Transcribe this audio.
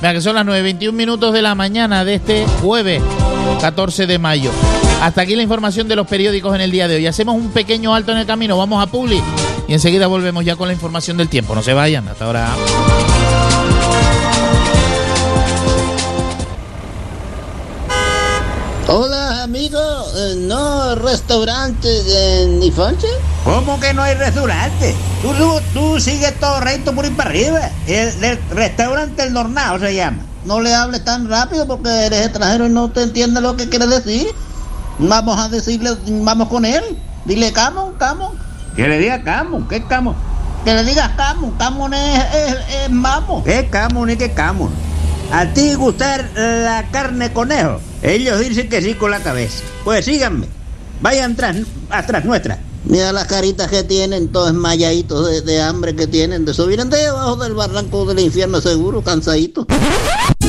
Mira que son las 9:21 de la mañana de este jueves 14 de mayo. Hasta aquí la información de los periódicos en el día de hoy. Hacemos un pequeño alto en el camino, vamos a Publi y enseguida volvemos ya con la información del tiempo. No se vayan, hasta ahora. Hola, amigo. ¿No restaurante ni Fonche? ¿Cómo que no hay restaurante? Tú sigues todo recto por ahí para arriba. El restaurante El Nornao se llama. No le hables tan rápido porque eres extranjero y no te entiende lo que quiere decir. Vamos a decirle, vamos con él. Dile Camon. Que le diga Camon. ¿Qué Camon? Que le digas Camon. Camon es mamo. ¿Qué Camon y qué Camon? ¿A ti gustar la carne conejo? Ellos dicen que sí con la cabeza. Pues síganme. Vayan atrás nuestra. Mira las caritas que tienen, todos esmayaditos de hambre que tienen. De eso vienen de debajo del barranco del infierno seguro, cansaditos.